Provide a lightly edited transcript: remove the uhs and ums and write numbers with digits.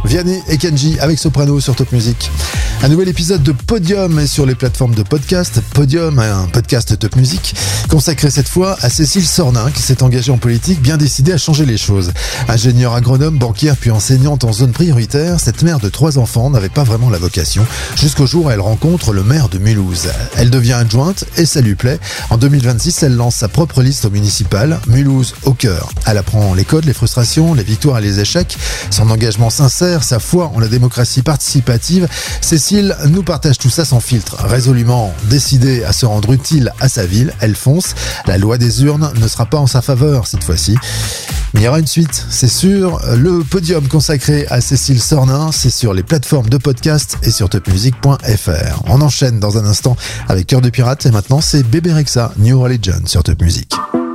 Vianney et Kenji avec Soprano sur Top Music. Un nouvel épisode de Podium est sur les plateformes de podcast. Podium, un podcast Top Music, consacré cette fois à Cécile Sornin, qui s'est engagée en politique, bien décidée à changer les choses. Ingénieure agronome, banquière puis enseignante en zone prioritaire, cette mère de 3 enfants n'avait pas vraiment la vocation, jusqu'au jour où elle rencontre le maire de Mulhouse. Elle devient adjointe et ça lui plaît. En 2026, elle lance sa propre liste au municipal, Mulhouse au cœur. Elle apprend les codes, les frustrations, les victoires et les échecs, son engagement sincère, sa foi en la démocratie participative. Cécile nous partage tout ça sans filtre. Résolument décidée à se rendre utile à sa ville, elle fonce. La loi des urnes ne sera pas en sa faveur cette fois-ci. Mais il y aura une suite, c'est sûr. Le Podium consacré à Cécile Sornin, c'est sur les plateformes de podcast et sur topmusic.fr. On enchaîne dans un instant avec Cœur de Pirate et maintenant c'est Bébé Rexha, New Religion sur Top Music.